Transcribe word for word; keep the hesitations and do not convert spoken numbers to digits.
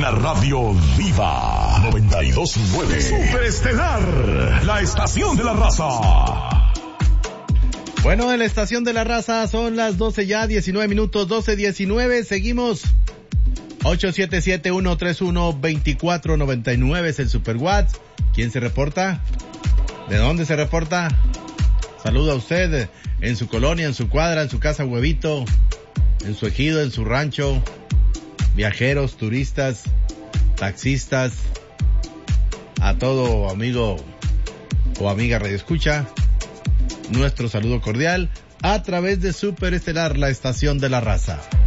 Una radio viva. noventa y dos punto nueve. Super Estelar. La estación de la raza. Bueno, en la estación de la raza son las doce ya, diecinueve minutos, doce diecinueve. Seguimos. ocho siete siete, uno tres uno, dos cuatro nueve nueve es el Super WhatsApp. ¿Quién se reporta? ¿De dónde se reporta? Saluda a usted en su colonia, en su cuadra, en su casa Huevito, en su ejido, en su rancho. Viajeros, turistas, taxistas, a todo amigo o amiga radioescucha, nuestro saludo cordial a través de Super Estelar, la estación de la raza.